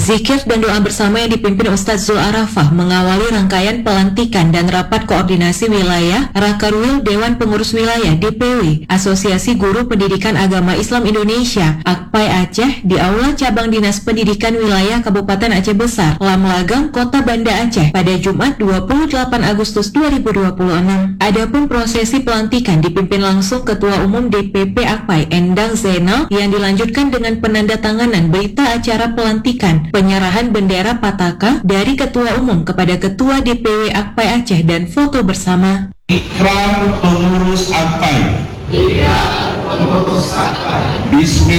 Zikir dan doa bersama yang dipimpin Ustadz Zul Arafah mengawali rangkaian pelantikan dan rapat koordinasi wilayah Rakarwil Dewan Pengurus Wilayah DPW Asosiasi Guru Pendidikan Agama Islam Indonesia Akpai Aceh di Aula Cabang Dinas Pendidikan Wilayah Kabupaten Aceh Besar, Lamlagang, Kota Banda Aceh pada Jumat 28 Agustus 2026. Adapun prosesi pelantikan dipimpin langsung Ketua Umum DPP Akpai Endang Zainal yang dilanjutkan dengan penandatanganan berita acara pelantikan, penyerahan bendera Pataka dari Ketua Umum kepada Ketua DPW Akpai Aceh dan foto bersama. Ikrar pengurus Akpai. Ikrar pengurus Akpai.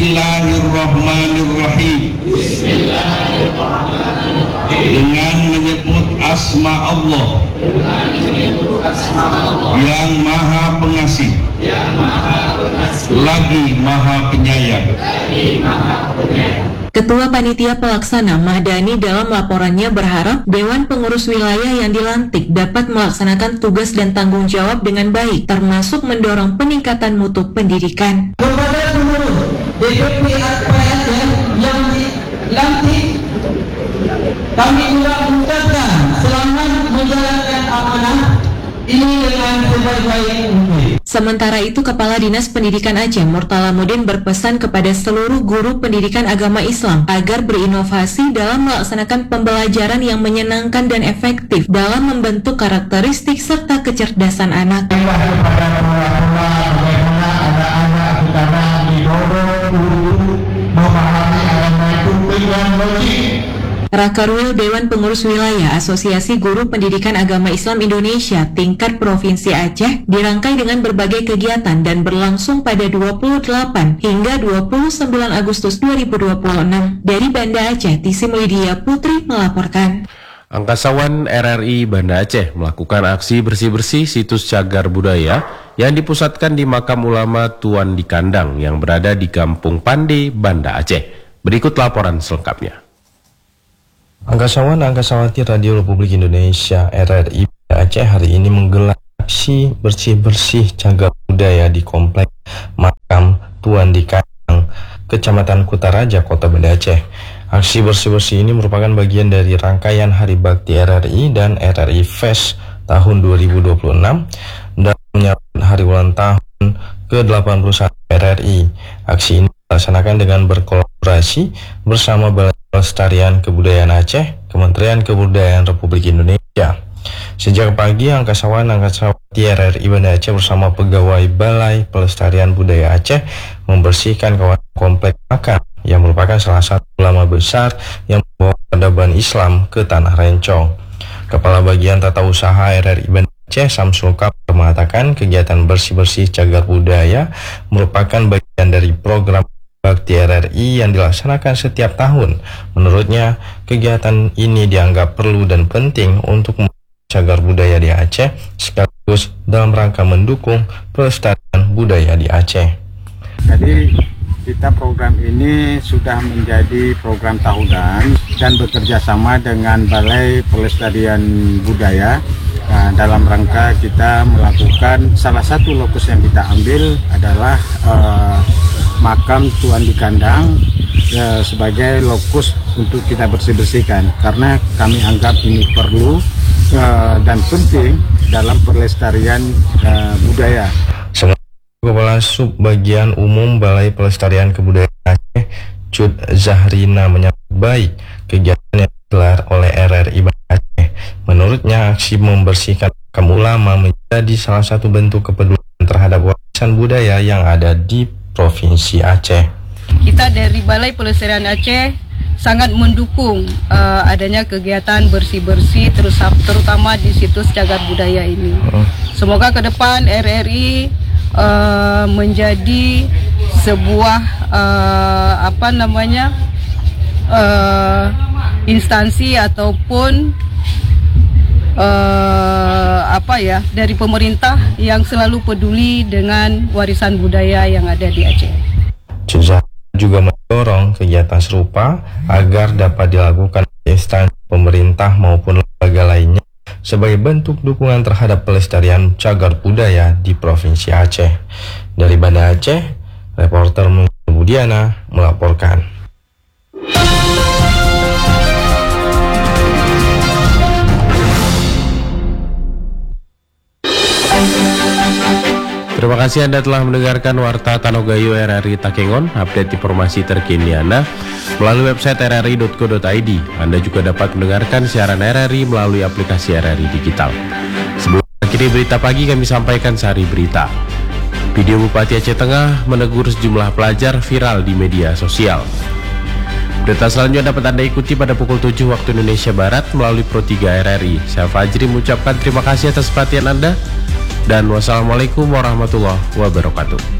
Bismillahirrahmanirrahim. Bismillahirrahmanirrahim. Dengan menyebut asma Allah. Dengan menyebut asma Allah. Yang Maha Pengasih. Yang Maha Pengasih. Lagi Maha Penyayang. Lagi Maha Penyayang. Ketua Panitia Pelaksana Mahdani dalam laporannya berharap Dewan Pengurus Wilayah yang dilantik dapat melaksanakan tugas dan tanggung jawab dengan baik, termasuk mendorong peningkatan mutu pendidikan. Kepada pengurus DPP Akpai Aceh yang dilantik, kami juga mengucapkan selamat menjalankan amanah ini dengan sebaik-baik mungkin. Sementara itu, Kepala Dinas Pendidikan Aceh Murtalamudin berpesan kepada seluruh guru pendidikan agama Islam agar berinovasi dalam melaksanakan pembelajaran yang menyenangkan dan efektif dalam membentuk karakteristik serta kecerdasan anak. Kepada bagaimana anak-anak kita didorong untuk memahami agama itu dengan logik. Rakarwil Dewan Pengurus Wilayah Asosiasi Guru Pendidikan Agama Islam Indonesia tingkat Provinsi Aceh dirangkai dengan berbagai kegiatan dan berlangsung pada 28 hingga 29 Agustus 2026. Dari Banda Aceh, Tisim Lydia Putri melaporkan. Angkasawan RRI Banda Aceh melakukan aksi bersih-bersih situs cagar budaya yang dipusatkan di Makam Ulama Tuan di Kandang yang berada di Kampung Pande, Banda Aceh. Berikut laporan selengkapnya. Angkasawati Radio Republik Indonesia RRI Aceh hari ini menggelar aksi bersih-bersih cagar budaya di Komplek Makam Tuan di Kandang, Kecamatan Kutaraja, Kota Banda Aceh. Aksi bersih-bersih ini merupakan bagian dari rangkaian Hari Bakti RRI dan RRI Fest tahun 2026 dan menyambut hari ulang tahun ke-81 RRI. Aksi ini dilaksanakan dengan berkolaborasi bersama Balai Pelestarian Kebudayaan Aceh, Kementerian Kebudayaan Republik Indonesia. Sejak pagi, Angkasawati RRI Banda Aceh bersama pegawai Balai Pelestarian Budaya Aceh membersihkan kawasan komplek makam yang merupakan salah satu ulama besar yang membawa peradaban Islam ke Tanah Rencong. Kepala Bagian Tata Usaha RRI Banda Aceh Samsul Kapoor mengatakan kegiatan bersih-bersih cagar budaya merupakan bagian dari program Bakti RRI yang dilaksanakan setiap tahun. Menurutnya, kegiatan ini dianggap perlu dan penting untuk cagar budaya di Aceh sekaligus dalam rangka mendukung pelestarian budaya di Aceh. Jadi kita program ini sudah menjadi program tahunan dan bekerja sama dengan Balai Pelestarian Budaya. Nah, dalam rangka kita melakukan salah satu lokus yang kita ambil adalah Makam Tuan di Kandang sebagai lokus untuk kita bersih-bersihkan karena kami anggap ini perlu dan penting dalam pelestarian budaya. Kepala Subbagian Umum Balai Pelestarian Kebudayaan Aceh, Cud Zahrina menyambut baik kegiatan yang digelar oleh RRI Banda Aceh. Menurutnya, aksi membersihkan makam ulama menjadi salah satu bentuk kepedulian terhadap warisan budaya yang ada di Provinsi Aceh. Kita dari Balai Pelestarian Aceh sangat mendukung adanya kegiatan bersih-bersih terutama di situs cagar budaya ini. Semoga ke depan RRI menjadi sebuah instansi ataupun dari pemerintah yang selalu peduli dengan warisan budaya yang ada di Aceh. Cuzah juga mendorong kegiatan serupa agar dapat dilakukan instansi pemerintah maupun lembaga lainnya sebagai bentuk dukungan terhadap pelestarian cagar budaya di Provinsi Aceh. Dari Banda Aceh, reporter Budiana melaporkan. Terima kasih Anda telah mendengarkan Warta Tanogayo RRI Takengon. Update informasi terkini Anda melalui website rri.co.id. Anda juga dapat mendengarkan siaran RRI melalui aplikasi RRI Digital. Sebelum akhiri berita pagi, kami sampaikan sehari berita. Video Bupati Aceh Tengah menegur sejumlah pelajar viral di media sosial. Berita selanjutnya dapat Anda ikuti pada pukul 7 waktu Indonesia Barat melalui Pro 3 RRI. Saya Fajri mengucapkan terima kasih atas perhatian Anda. Dan wassalamualaikum warahmatullahi wabarakatuh.